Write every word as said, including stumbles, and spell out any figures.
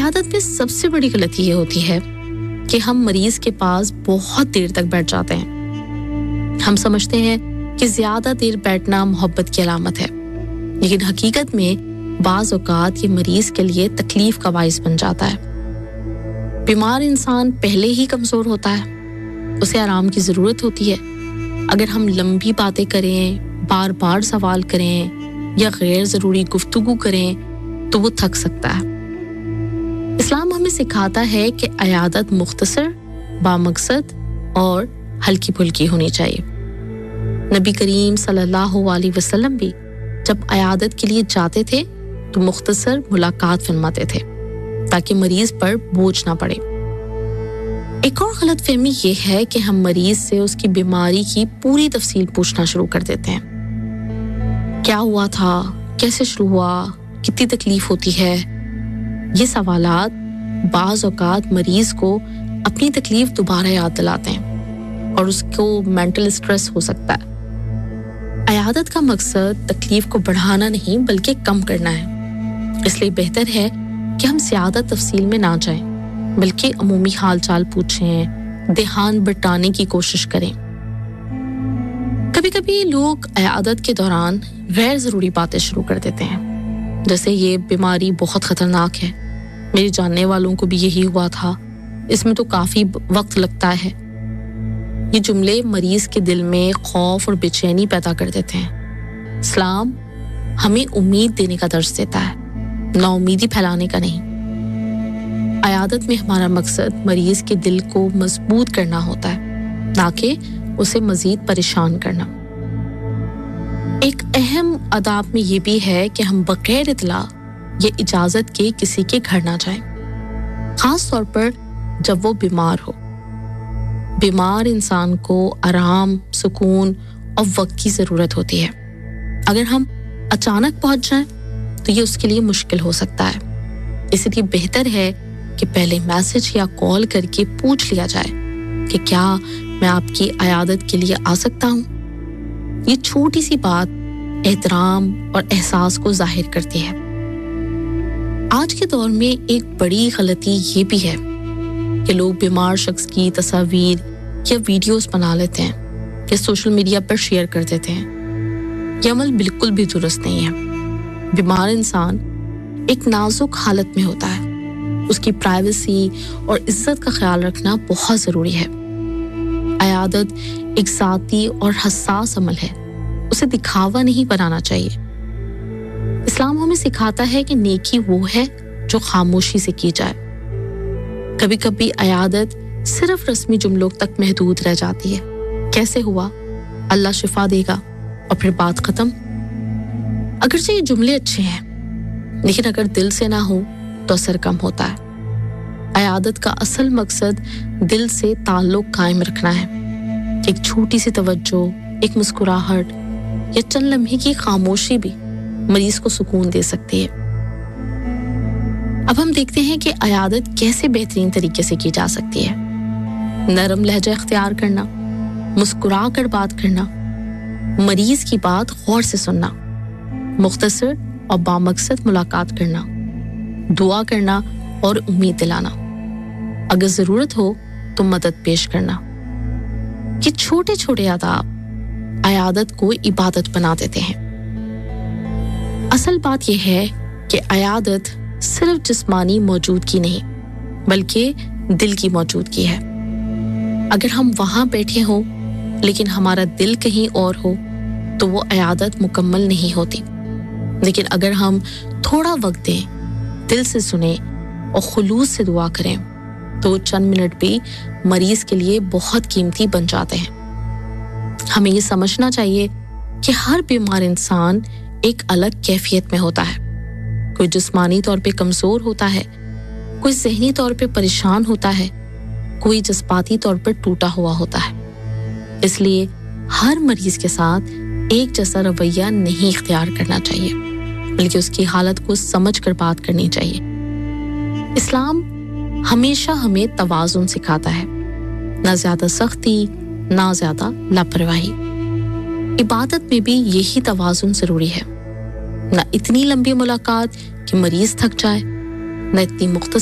عیادت میں سب سے بڑی غلطی یہ ہوتی ہے کہ ہم مریض کے پاس بہت دیر تک بیٹھ جاتے ہیں۔ ہم سمجھتے ہیں کہ زیادہ دیر بیٹھنا محبت کی علامت ہے، لیکن حقیقت میں بعض اوقات یہ مریض کے لیے تکلیف کا باعث بن جاتا ہے۔ بیمار انسان پہلے ہی کمزور ہوتا ہے، اسے آرام کی ضرورت ہوتی ہے۔ اگر ہم لمبی باتیں کریں، بار بار سوال کریں یا غیر ضروری گفتگو کریں تو وہ تھک سکتا ہے۔ اسلام ہمیں سکھاتا ہے کہ عیادت مختصر، بامقصد اور ہلکی پھلکی ہونی چاہیے۔ نبی کریم صلی اللہ علیہ وسلم بھی جب عیادت کے لیے جاتے تھے تو مختصر ملاقات فرماتے تھے تاکہ مریض پر بوجھ نہ پڑے۔ ایک اور غلط فہمی یہ ہے کہ ہم مریض سے اس کی بیماری کی پوری تفصیل پوچھنا شروع کر دیتے ہیں۔ کیا ہوا تھا؟ کیسے شروع ہوا؟ کتنی تکلیف ہوتی ہے؟ یہ سوالات بعض اوقات مریض کو اپنی تکلیف دوبارہ یاد دلاتے ہیں اور اس کو مینٹل اسٹریس ہو سکتا ہے۔ عیادت کا مقصد تکلیف کو بڑھانا نہیں بلکہ کم کرنا ہے، اس لیے بہتر ہے کہ ہم زیادہ تفصیل میں نہ جائیں بلکہ عمومی حال چال پوچھیں، دھیان بٹانے کی کوشش کریں۔ کبھی کبھی لوگ عیادت کے دوران غیر ضروری باتیں شروع کر دیتے ہیں، جیسے یہ بیماری بہت خطرناک ہے، میرے جاننے والوں کو بھی یہی ہوا تھا، اس میں تو کافی وقت لگتا ہے۔ یہ جملے مریض کے دل میں خوف اور بے چینی پیدا کر دیتے ہیں۔ اسلام ہمیں امید دینے کا درس دیتا ہے، نا امیدی پھیلانے کا نہیں۔ عیادت میں ہمارا مقصد مریض کے دل کو مضبوط کرنا ہوتا ہے، نہ کہ اسے مزید پریشان کرنا۔ ایک اہم آداب میں یہ بھی ہے کہ ہم بغیر اطلاع یا اجازت کے کسی کے گھر نہ جائیں، خاص طور پر جب وہ بیمار ہو۔ بیمار انسان کو آرام، سکون اور وقت کی ضرورت ہوتی ہے۔ اگر ہم اچانک پہنچ جائیں تو یہ اس کے لیے مشکل ہو سکتا ہے، اس لیے بہتر ہے کہ پہلے میسج یا کال کر کے پوچھ لیا جائے کہ کیا میں آپ کی عیادت کے لیے آ سکتا ہوں۔ یہ چھوٹی سی بات احترام اور احساس کو ظاہر کرتی ہے۔ آج کے دور میں ایک بڑی غلطی یہ بھی ہے کہ لوگ بیمار شخص کی تصاویر یا ویڈیوز بنا لیتے ہیں یا سوشل میڈیا پر شیئر کر دیتے ہیں۔ یہ عمل بالکل بھی درست نہیں ہے۔ بیمار انسان ایک نازک حالت میں ہوتا ہے، اس کی پرائیویسی اور عزت کا خیال رکھنا بہت ضروری ہے۔ عیادت ایک ذاتی اور حساس عمل ہے، اسے دکھاوا نہیں بنانا چاہیے۔ اسلام ہمیں سکھاتا ہے کہ نیکی وہ ہے جو خاموشی سے کی جائے۔ کبھی کبھی عیادت صرف رسمی جملوں تک محدود رہ جاتی ہے، کیسے ہوا؟ اللہ شفا دے گا، اور پھر بات ختم۔ اگرچہ یہ جملے اچھے ہیں، لیکن اگر دل سے نہ ہو تو اثر کم ہوتا ہے۔ عیادت کا اصل مقصد دل سے تعلق قائم رکھنا ہے۔ ایک چھوٹی سی توجہ، ایک مسکراہٹ یا چند لمحے کی خاموشی بھی مریض کو سکون دے سکتی ہے۔ اب ہم دیکھتے ہیں کہ عیادت کیسے بہترین طریقے سے کی جا سکتی ہے۔ نرم لہجہ اختیار کرنا، مسکرا کر بات کرنا، مریض کی بات غور سے سننا، مختصر اور بامقصد ملاقات کرنا، دعا کرنا اور امید دلانا، اگر ضرورت ہو تو مدد پیش کرنا۔ یہ چھوٹے چھوٹے آداب عیادت کو عبادت بنا دیتے ہیں۔ اصل بات یہ ہے کہ عیادت صرف جسمانی موجودگی نہیں بلکہ دل کی موجودگی ہے۔ اگر ہم وہاں بیٹھے ہوں لیکن ہمارا دل کہیں اور ہو تو وہ عیادت مکمل نہیں ہوتی۔ لیکن اگر ہم تھوڑا وقت دیں، دل سے سنیں اور خلوص سے دعا کریں تو وہ چند منٹ بھی مریض کے لیے بہت قیمتی بن جاتے ہیں۔ ہمیں یہ سمجھنا چاہیے کہ ہر بیمار انسان ایک الگ کیفیت میں ہوتا ہے۔ کوئی جسمانی طور پہ کمزور ہوتا ہے، کوئی ذہنی طور پہ پریشان ہوتا ہے، کوئی جذباتی طور پر ٹوٹا ہوا ہوتا ہے۔ اس لیے ہر مریض کے ساتھ ایک جیسا رویہ نہیں اختیار کرنا چاہیے بلکہ اس کی حالت کو سمجھ کر بات کرنی چاہیے۔ اسلام ہمیشہ ہمیں توازن سکھاتا ہے، نہ زیادہ سختی نہ زیادہ لاپرواہی۔ عبادت میں بھی یہی توازن ضروری ہے، نہ اتنی لمبی ملاقات کہ مریض تھک جائے، نہ اتنی مختصر